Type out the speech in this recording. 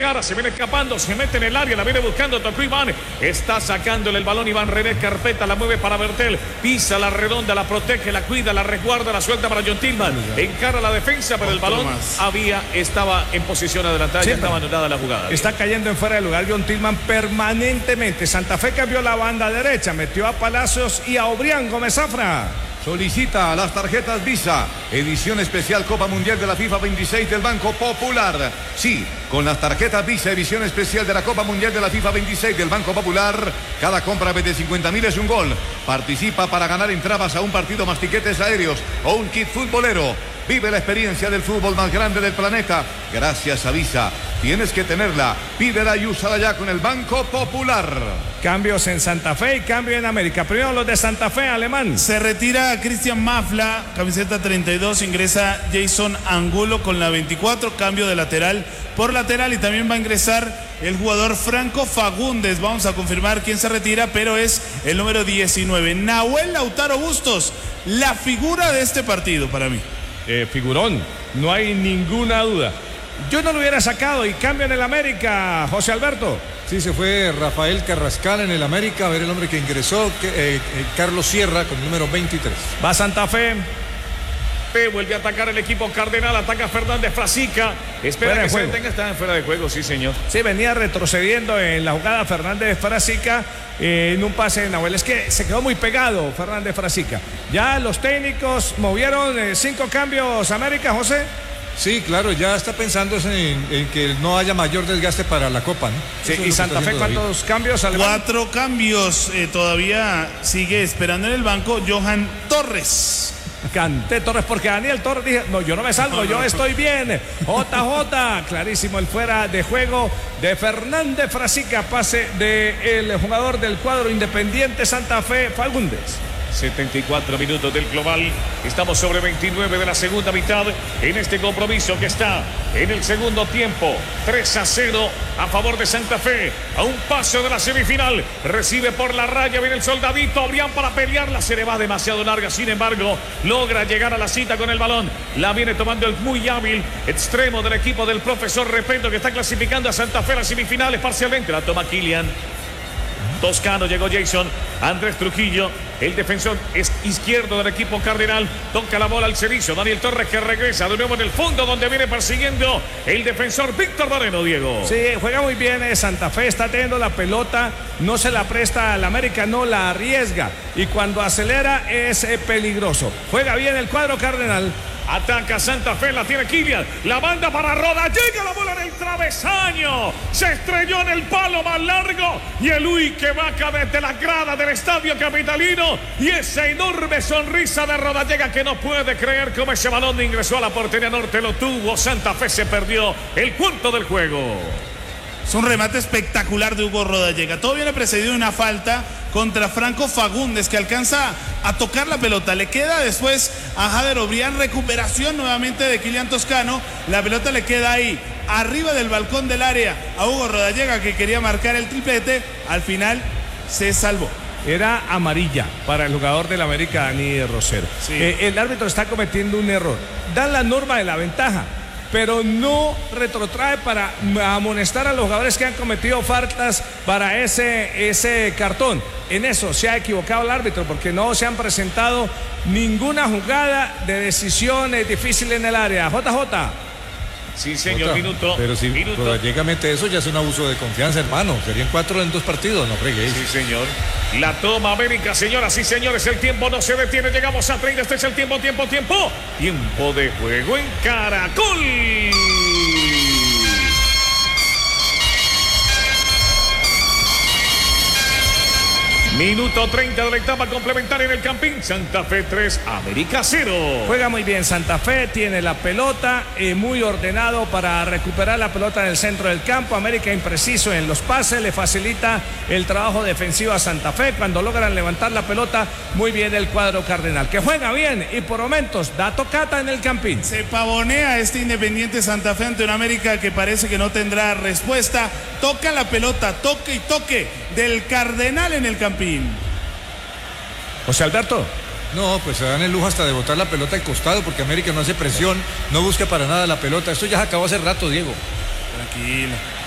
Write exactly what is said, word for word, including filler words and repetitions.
Vergara, se viene escapando, se mete en el área, la viene buscando, tocó Iván, está sacándole el balón Iván René Carpeta, la mueve para Bertel, pisa la redonda, la protege, la cuida, la resguarda, la suelta para John Tillman, encara la defensa, pero el balón había, estaba en posición adelantada, sí, ya estaba anulada la jugada. Está cayendo en fuera de lugar John Tillman permanentemente. Santa Fe cambió la banda derecha, metió a Palacios y a Obrián. Gómez Zafra solicita las tarjetas Visa, edición especial Copa Mundial de la FIFA veintiséis del Banco Popular. Sí, con las tarjetas Visa, edición especial de la Copa Mundial de la FIFA veintiséis del Banco Popular, cada compra de cincuenta mil es un gol. Participa para ganar entradas a un partido más tiquetes aéreos o un kit futbolero. Vive la experiencia del fútbol más grande del planeta gracias a Visa. Tienes que tenerla, pídela y úsala ya con el Banco Popular. Cambios en Santa Fe y cambio en América. Primero los de Santa Fe, Alemán. Se retira Cristian Mafla, camiseta treinta y dos, ingresa Jason Angulo con la veinticuatro, cambio de lateral por lateral, y también va a ingresar el jugador Franco Fagundes. Vamos a confirmar quién se retira, pero es el número diecinueve, Nahuel Lautaro Bustos, la figura de este partido para mí. Eh, figurón, no hay ninguna duda. Yo no lo hubiera sacado. Y cambio en el América, José Alberto. Sí, se fue Rafael Carrascal en el América. A ver el hombre que ingresó, que, eh, eh, Carlos Sierra con el número veintitrés. Va Santa Fe. Vuelve a atacar el equipo Cardenal, ataca Fernández Frasica, espera fuera que se detenga, está en fuera de juego, sí señor. Sí, venía retrocediendo en la jugada Fernández Frasica eh, en un pase de Nahuel. Es que se quedó muy pegado Fernández Frasica. Ya los técnicos movieron eh, cinco cambios América, José. Sí, claro, ya está pensando en, en que no haya mayor desgaste para la Copa, ¿no? Sí, y Santa Fe, ¿cuántos cambios? Alemán? Cuatro cambios, eh, todavía sigue esperando en el banco Johan Torres. Canté Torres porque Daniel Torres dijo, no, yo no me salgo, yo estoy bien. J J, clarísimo el fuera de juego de Fernández Frasica, pase del jugador del cuadro Independiente Santa Fe, Fagundes. setenta y cuatro minutos del global. Estamos sobre veintinueve de la segunda mitad en este compromiso que está en el segundo tiempo. tres a cero a favor de Santa Fe. A un paso de la semifinal. Recibe por la raya. Viene el soldadito. Obrián para pelearla. Se le va demasiado larga. Sin embargo, logra llegar a la cita con el balón. La viene tomando el muy hábil extremo del equipo del profesor Repeto, que está clasificando a Santa Fe a las semifinales parcialmente. La toma Kylian. Toscano, llegó Jason, Andrés Trujillo, el defensor es izquierdo del equipo Cardenal, toca la bola al Cerizo, Daniel Torres que regresa de nuevo en el fondo donde viene persiguiendo el defensor Víctor Moreno, Diego. Sí, juega muy bien eh, Santa Fe, está teniendo la pelota, no se la presta al América, no la arriesga, y cuando acelera es eh, peligroso. Juega bien el cuadro Cardenal. Ataca Santa Fe, la tiene Kylian, la manda para Roda, llega la bola en el travesaño, se estrelló en el palo más largo y el Uy que vaca desde la grada del estadio capitalino y esa enorme sonrisa de Rodallega que no puede creer cómo ese balón ingresó a la portería norte, lo tuvo, Santa Fe se perdió el cuarto del juego. Es un remate espectacular de Hugo Rodallega. Todo viene precedido de una falta contra Franco Fagundes, que alcanza a tocar la pelota. Le queda después a Jader Obrián. Recuperación nuevamente de Kylian Toscano. La pelota le queda ahí, arriba del balcón del área, a Hugo Rodallega, que quería marcar el triplete. Al final se salvó. Era amarilla para el jugador del América, Dani Rosero. Sí. Eh, el árbitro está cometiendo un error. Dan la norma de la ventaja, pero no retrotrae para amonestar a los jugadores que han cometido faltas para ese, ese cartón. En eso se ha equivocado el árbitro, porque no se han presentado ninguna jugada de decisiones difíciles en el área. J J. Sí, señor, Otra, minuto. Pero si llega mete eso, ya es un abuso de confianza, hermano. Serían cuatro en dos partidos, no freguéis. Sí, señor. La toma América, señoras y señores. El tiempo no se detiene. Llegamos a treinta. Este es el tiempo, tiempo, tiempo. Tiempo de juego en Caracol. Minuto treinta de la etapa complementaria en el Campín. Santa Fe tres, América cero. Juega muy bien Santa Fe, tiene la pelota, eh, muy ordenado para recuperar la pelota en el centro del campo. América impreciso en los pases, le facilita el trabajo defensivo a Santa Fe. Cuando logran levantar la pelota, muy bien el cuadro Cardenal, que juega bien y por momentos da tocata en el Campín. Se pavonea este Independiente Santa Fe ante una América que parece que no tendrá respuesta. Toca la pelota, toque y toque del Cardenal en el Campín. José Alberto. No, pues se dan el lujo hasta de botar la pelota al costado, porque América no hace presión, no busca para nada la pelota. Esto ya se acabó hace rato, Diego. Tranquilo.